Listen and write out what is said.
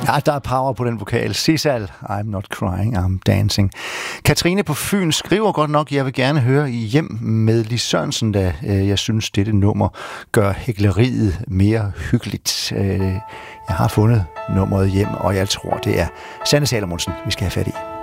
Ja, der er power på den vokal. Sisal, I'm not crying, I'm dancing. Katrine på Fyn skriver godt nok, jeg vil gerne høre i Hjem med Lis Sørensen, da jeg synes, dette nummer gør hækleriet mere hyggeligt. Jeg har fundet nummeret Hjem, og jeg tror, det er Sanne Salomonsen, vi skal have fat i.